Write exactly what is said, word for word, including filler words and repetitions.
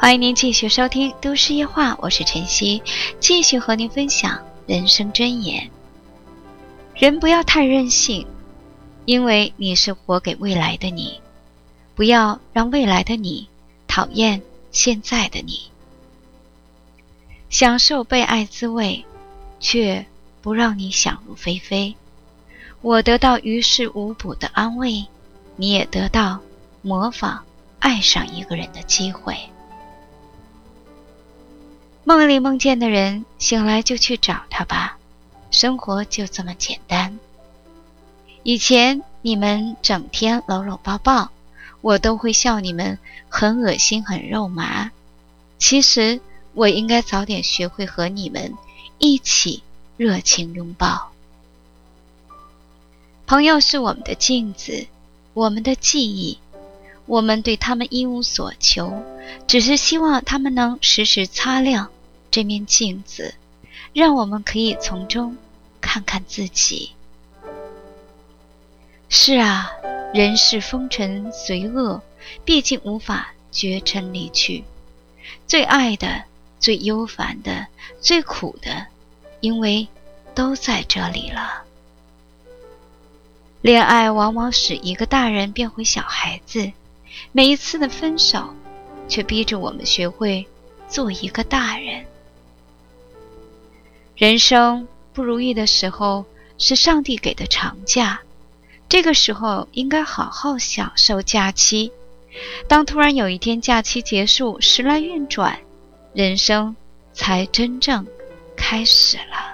欢迎您继续收听都市夜话，我是晨曦，继续和您分享人生箴言。人不要太任性，因为你是活给未来的你，不要让未来的你讨厌现在的你。享受被爱滋味，却不让你想入非非。我得到于事无补的安慰，你也得到模仿爱上一个人的机会。梦里梦见的人，醒来就去找他吧，生活就这么简单。以前你们整天搂搂抱抱，我都会笑你们很恶心很肉麻。其实我应该早点学会和你们一起热情拥抱。朋友是我们的镜子，我们的记忆，我们对他们一无所求，只是希望他们能时时擦亮这面镜子，让我们可以从中看看自己。是啊，人世风尘随恶，毕竟无法绝尘离去。最爱的，最忧烦的，最苦的，因为都在这里了。恋爱往往使一个大人变回小孩子，每一次的分手却逼着我们学会做一个大人。人生不如意的时候是上帝给的长假，这个时候应该好好享受假期。当突然有一天假期结束，时来运转，人生才真正开始了。